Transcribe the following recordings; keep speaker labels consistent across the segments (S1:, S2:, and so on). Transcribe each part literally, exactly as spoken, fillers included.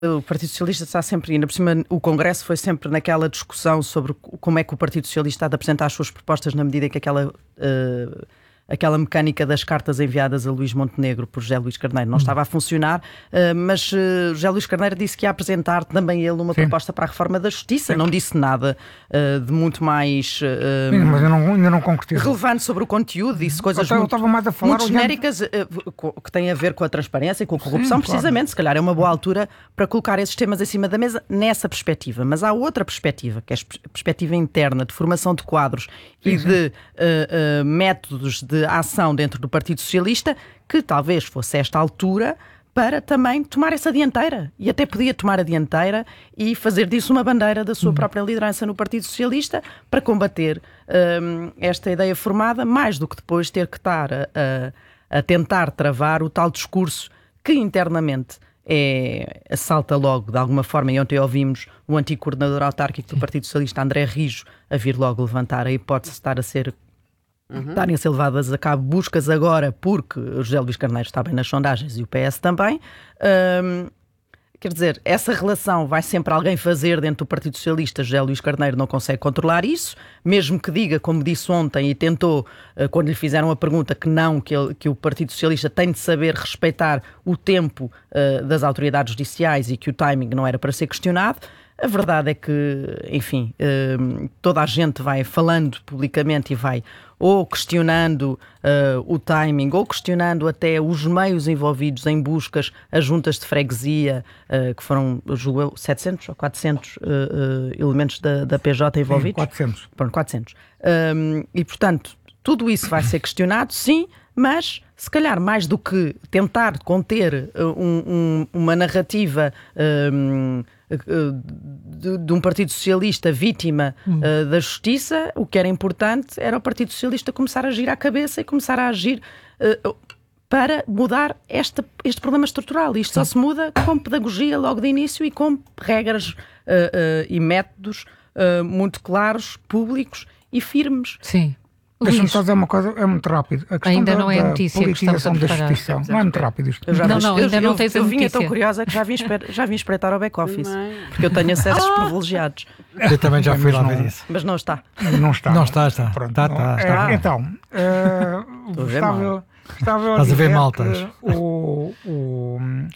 S1: O Partido Socialista está sempre, ainda por cima, o Congresso foi sempre naquela discussão sobre como é que o Partido Socialista há de apresentar as suas propostas na medida que aquela, uh, aquela mecânica das cartas enviadas a Luís Montenegro por José Luís Carneiro não hum. estava a funcionar, uh, mas uh, José Luís Carneiro disse que ia apresentar também ele uma Sim. proposta para a reforma da Justiça. Sim. Não disse nada uh, de muito mais uh,
S2: Sim, mas eu não, ainda não concretizou.
S1: relevante sobre o conteúdo, disse coisas
S2: eu
S1: muito,
S2: mais a falar
S1: muito genéricas uh, que têm a ver com a transparência e com a corrupção. Sim, precisamente, claro. Se calhar é uma boa altura para colocar esses temas em cima da mesa nessa perspectiva. Mas há outra perspectiva, que é a perspectiva interna de formação de quadros sim, e sim. de uh, uh, métodos de ação dentro do Partido Socialista, que talvez fosse esta altura para também tomar essa dianteira. E até podia tomar a dianteira e fazer disso uma bandeira da sua uhum. própria liderança no Partido Socialista para combater um, esta ideia formada, mais do que depois ter que estar a, a, a tentar travar o tal discurso que internamente é, salta logo de alguma forma, e ontem ouvimos o antigo coordenador autárquico do Partido Socialista, André Rijo, a vir logo levantar a hipótese de estar a ser Uhum. estarem a ser levadas a cabo buscas agora porque o José Luís Carneiro está bem nas sondagens e o P S também. Hum, quer dizer, essa relação vai sempre alguém fazer dentro do Partido Socialista. José Luís Carneiro não consegue controlar isso, mesmo que diga, como disse ontem e tentou, quando lhe fizeram a pergunta, que não, que, ele, que o Partido Socialista tem de saber respeitar o tempo uh, das autoridades judiciais e que o timing não era para ser questionado. A verdade é que, enfim, uh, toda a gente vai falando publicamente e vai ou questionando uh, o timing, ou questionando até os meios envolvidos em buscas a juntas de freguesia, uh, que foram, julgo eu, setecentos ou quatrocentos uh, uh, elementos da, da P J envolvidos. Sim,
S2: quatrocentos.
S1: Pronto, quatrocentos. Um, e, portanto, tudo isso vai ser questionado, sim, mas se calhar mais do que tentar conter uh, um, um, uma narrativa um, De, de um Partido Socialista vítima hum. uh, da justiça, o que era importante era o Partido Socialista começar a agir à cabeça e começar a agir uh, para mudar esta, este problema estrutural. Isto só se muda com pedagogia logo de início e com regras uh, uh, e métodos uh, muito claros, públicos e firmes.
S3: Sim.
S2: Deixa-me só dizer uma coisa, é muito rápido. A questão
S3: ainda
S2: da,
S3: não é a notícia
S2: que estamos a preparar. Justiça, não é muito rápido isto.
S3: Eu já não, não, ainda
S1: eu,
S3: não tens
S1: eu,
S3: a
S1: eu vinha
S3: notícia.
S1: tão curiosa que já vim, esper, já vim espreitar ao back-office, porque eu tenho acessos ah! privilegiados.
S4: Eu também já fui lá ver isso.
S1: Mas não está.
S2: Não está.
S4: Não está, está.
S2: Pronto,
S4: está,
S2: não,
S4: está, está.
S2: É, então, uh, estava, estava a
S4: Estás a ver
S2: dizer
S4: maltas.
S2: O... o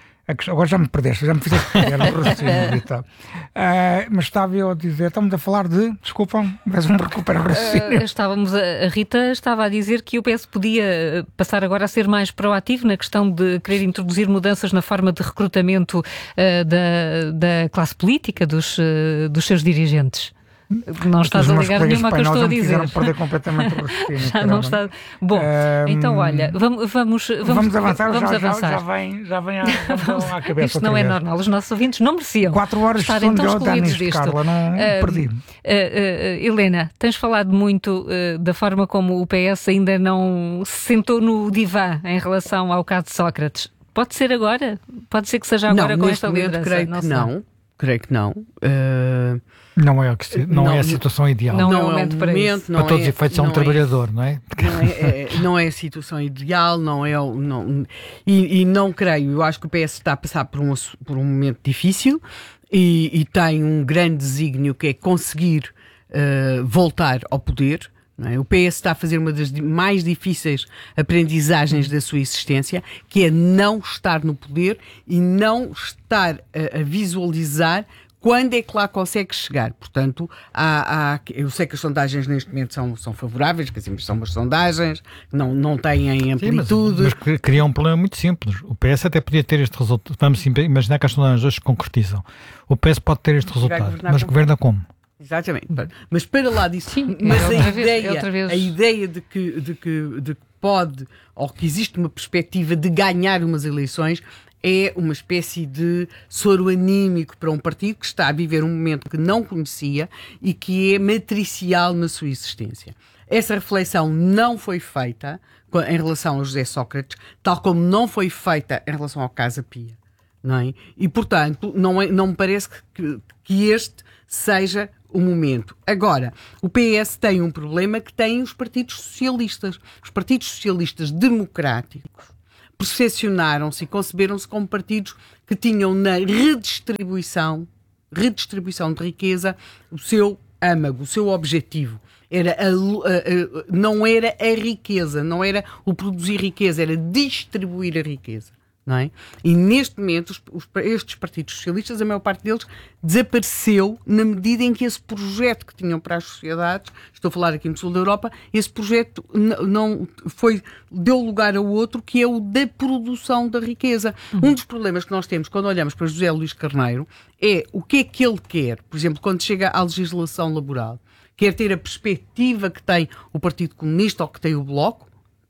S2: Agora já me perdeste, já me fizeste perder o raciocínio. uh, mas estava eu a dizer, estamos a falar de, desculpam, mas me recupera o raciocínio.
S3: Uh, estávamos a, a Rita estava a dizer que o P S podia passar agora a ser mais proativo na questão de querer introduzir mudanças na forma de recrutamento uh, da, da classe política, dos, uh, dos seus dirigentes. Não estás a ligar nenhuma que eu estou a dizer.
S2: Me perder completamente o raciocínio.
S3: Já não está. Bom, um, então olha, vamos, vamos, vamos,
S2: vamos avançar.
S3: Vamos
S2: já,
S3: avançar.
S2: Já, já vem, já vem à, à cabeça.
S3: Isto não é
S2: vez.
S3: normal. Os nossos ouvintes não mereciam
S2: Quatro horas
S3: estar
S2: de
S3: então
S2: sono
S3: excluídos
S2: nisto,
S3: disto.
S2: Carla, não uh, perdi. Uh,
S3: uh, Helena, tens falado muito uh, da forma como o P S ainda não se sentou no divã em relação ao caso de Sócrates. Pode ser agora? Pode ser que seja agora
S5: não,
S3: com esta
S5: momento,
S3: liderança?
S5: Creio
S3: não
S5: que não. Creio que não. Uh...
S2: Não, é, que, não, não é a situação ideal.
S3: Não,
S5: não
S3: é o
S5: momento,
S3: para
S5: momento
S3: isso.
S5: Não
S4: para todos os
S5: é,
S4: efeitos é um trabalhador, não é?
S5: Não é, é, não é a situação ideal, não é... Não, e, e não creio, eu acho que o P S está a passar por um, por um momento difícil e, e tem um grande desígnio que é conseguir uh, voltar ao poder. Não é? O P S está a fazer uma das mais difíceis aprendizagens da sua existência, que é não estar no poder e não estar a, a visualizar quando é que lá consegue chegar. Portanto, há, há, eu sei que as sondagens neste momento são, são favoráveis, quer dizer, são umas sondagens, não, não têm amplitude.
S4: Sim, mas, mas cria um problema muito simples. O P S até podia ter este resultado. Vamos imaginar que as sondagens hoje se concretizam. O P S pode ter este resultado, mas como? Governa como?
S5: Exatamente. Mas para lá disso,
S3: Sim,
S5: mas
S3: é
S5: a,
S3: vez,
S5: ideia,
S3: é
S5: a ideia de que, de, que, de que pode, ou que existe uma perspectiva de ganhar umas eleições, é uma espécie de soro anímico para um partido que está a viver um momento que não conhecia e que é matricial na sua existência. Essa reflexão não foi feita em relação a José Sócrates, tal como não foi feita em relação ao Casa Pia. Não é? E, portanto, não, é, não me parece que, que este seja o momento. Agora, o P S tem um problema que têm os partidos socialistas. Os partidos socialistas democráticos percepcionaram-se e conceberam-se como partidos que tinham na redistribuição, redistribuição de riqueza o seu âmago, o seu objetivo. Era a, a, a, não era a riqueza, não era o produzir riqueza, era distribuir a riqueza. Não é? E neste momento os, os, estes partidos socialistas, a maior parte deles desapareceu na medida em que esse projeto que tinham para as sociedades, estou a falar aqui no sul da Europa, esse projeto não foi, deu lugar a outro, que é o da produção da riqueza. Uhum. Um dos problemas que nós temos quando olhamos para José Luís Carneiro é o que é que ele quer, por exemplo, quando chega à legislação laboral, quer ter a perspectiva que tem o Partido Comunista ou que tem o Bloco,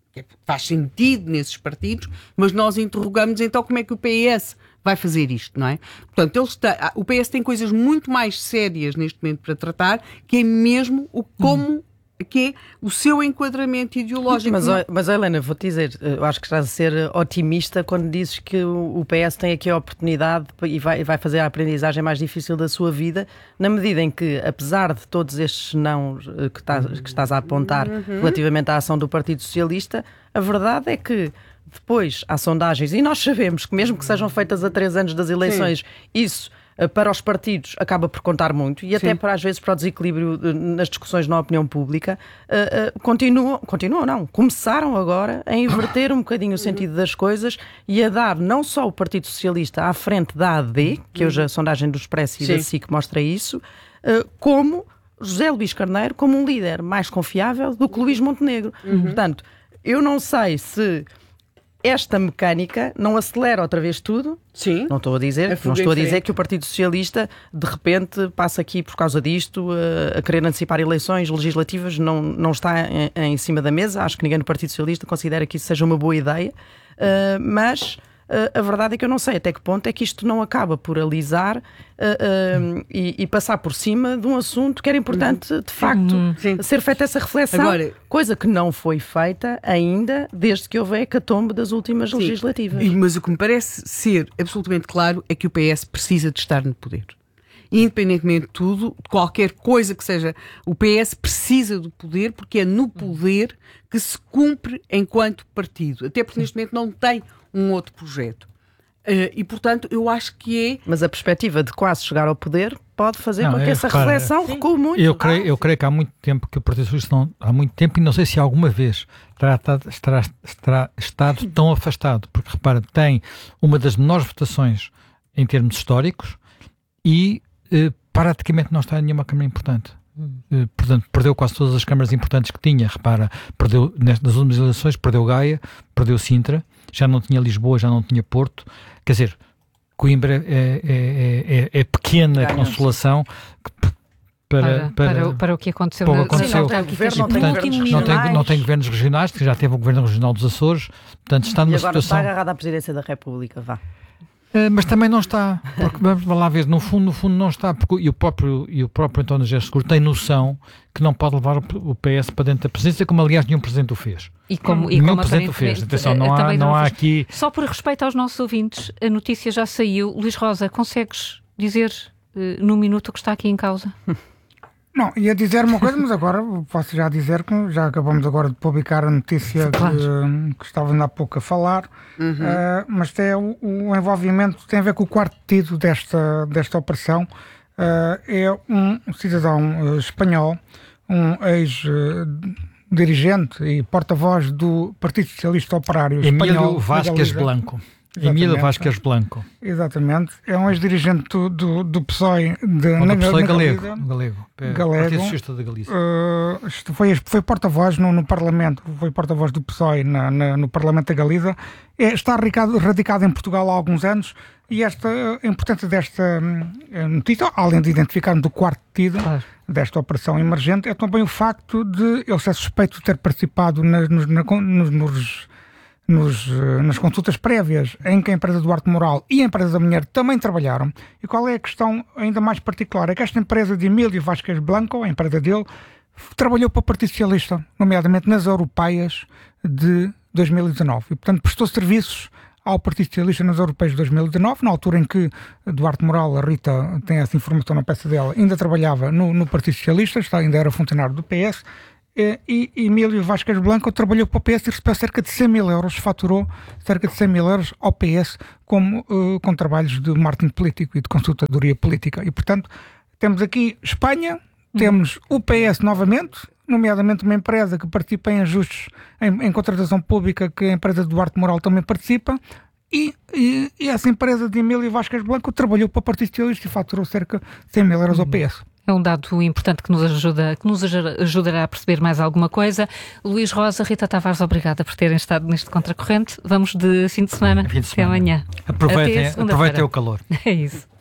S5: faz sentido nesses partidos, mas nós interrogamos então como é que o P S vai fazer isto, não é? Portanto, ele está, o P S tem coisas muito mais sérias neste momento para tratar, que é mesmo o como hum. que é o seu enquadramento ideológico.
S1: Mas, mas Helena, vou-te dizer, eu acho que estás a ser otimista quando dizes que o P S tem aqui a oportunidade e vai, vai fazer a aprendizagem mais difícil da sua vida, na medida em que, apesar de todos estes não que, estás, que estás a apontar uhum. relativamente à ação do Partido Socialista, a verdade é que depois há sondagens, e nós sabemos que mesmo que sejam feitas a três anos das eleições, Sim. isso para os partidos acaba por contar muito e até para, às vezes para o desequilíbrio nas discussões na opinião pública, uh, uh, continuam, continuam não, começaram agora a inverter um bocadinho o sentido das coisas e a dar não só o Partido Socialista à frente da A D, que hoje a sondagem do Expresso e Sim. da S I C mostra isso, uh, como José Luís Carneiro como um líder mais confiável do que Luís Montenegro. Uhum. Portanto, eu não sei se esta mecânica não acelera outra vez tudo.
S5: Sim.
S1: Não estou a dizer, não estou a dizer que o Partido Socialista de repente passa aqui por causa disto a, a querer antecipar eleições legislativas, não, não está em, em cima da mesa. Acho que ninguém no Partido Socialista considera que isso seja uma boa ideia, uh, mas Uh, a verdade é que eu não sei até que ponto é que isto não acaba por alisar uh, uh, e, e passar por cima de um assunto que era importante, de facto, uhum. ser feita essa reflexão, Agora, coisa que não foi feita ainda desde que houve a hecatombe das últimas sim, legislativas.
S5: Mas o que me parece ser absolutamente claro é que o P S precisa de estar no poder. Independentemente de tudo, de qualquer coisa que seja, o P S precisa do poder porque é no poder que se cumpre enquanto partido. Até porque neste momento não tem um outro projeto. Uh, e, portanto, eu acho que é...
S1: Mas a perspectiva de quase chegar ao poder pode fazer não, com que é, essa repara, reflexão recue muito.
S4: Eu creio, eu creio que há muito tempo que o Partido Socialista não... Há muito tempo, e não sei se alguma vez terá, estará, estará estado tão afastado. Porque, repara, tem uma das menores votações em termos históricos e uh, praticamente não está em nenhuma Câmara importante. Uh, portanto, perdeu quase todas as câmaras importantes que tinha. Repara, perdeu, nas últimas eleições, perdeu Gaia, perdeu Sintra, já não tinha Lisboa, já não tinha Porto. Quer dizer, Coimbra é, é, é, é pequena Ganham consolação que, para,
S3: para, para, para, o, para o que aconteceu.
S4: Na, aconteceu.
S1: Sim, não, tem governo, não, tem
S4: portanto,
S1: governos
S4: não, tem, não tem governos regionais, que já teve o governo regional dos Açores. Portanto, está numa
S1: e agora
S4: situação...
S1: está agarrado à presidência da República, vá.
S4: Uh, mas também não está, porque vamos lá ver, no fundo, no fundo não está, porque e o próprio, e o próprio António José Seguro tem noção que não pode levar o, o P S para dentro da presidência, como aliás nenhum presidente o fez.
S3: E como,
S4: nenhum
S3: e como
S4: presidente o fez. Atenção, não há, não há aqui...
S3: Só por respeito aos nossos ouvintes, a notícia já saiu. Luís Rosa, consegues dizer uh, num minuto o que está aqui em causa?
S2: Não, ia dizer uma coisa, mas agora posso já dizer que já acabamos agora de publicar a notícia claro. que, que estava ainda há pouco a falar, uhum. uh, mas tem o, o envolvimento tem a ver com o quarto detido desta, desta operação. Uh, é um cidadão uh, espanhol, um ex-dirigente uh, e porta-voz do Partido Socialista Operário Espanhol.
S4: Emílio Vázquez Blanco. Emílio Vázquez Blanco.
S2: Exatamente. É um ex-dirigente do, do, do P S O E de,
S4: Ou
S2: na,
S4: do P S O E
S2: na
S4: galego.
S2: Galida.
S4: Galego.
S2: Galego.
S4: Partido Socialista da Galícia.
S2: Uh, foi, foi porta-voz no, no Parlamento, foi porta-voz do P S O E na, na, no Parlamento da Galida. É, está radicado, radicado em Portugal há alguns anos e esta, a importância desta uh, notícia, além de identificarmos do quarto detido claro. desta operação emergente, é também o facto de ele ser suspeito de ter participado na, nos, na, nos, nos Nos, nas consultas prévias em que a empresa do Duarte Moral e a empresa da Mulher também trabalharam. E qual é a questão ainda mais particular? É que esta empresa de Emílio Vázquez Blanco, a empresa dele, trabalhou para o Partido Socialista, nomeadamente nas europeias de dois mil e dezanove. E, portanto, prestou serviços ao Partido Socialista nas europeias de dois mil e dezanove, na altura em que Duarte Moral, a Rita tem essa informação na peça dela, ainda trabalhava no, no Partido Socialista, está, ainda era funcionário do P S. e Emílio Vázquez Blanco trabalhou para o P S e recebeu cerca de cem mil euros, faturou cerca de cem mil euros ao P S como, uh, com trabalhos de marketing político e de consultadoria política. E, portanto, temos aqui Espanha, temos o P S novamente, nomeadamente uma empresa que participa em ajustes em, em contratação pública, que a empresa de Duarte Moral também participa, e, e, e essa empresa de Emílio Vázquez Blanco trabalhou para o Partido Socialista e faturou cerca de cem mil euros ao P S.
S3: É um dado importante que nos, ajuda, que nos ajudará a perceber mais alguma coisa. Luís Rosa, Rita Tavares, obrigada por terem estado neste Contracorrente. Vamos de fim de semana.
S4: Fim de semana.
S3: Até amanhã.
S4: Aproveitem, aproveitem o calor.
S3: É isso.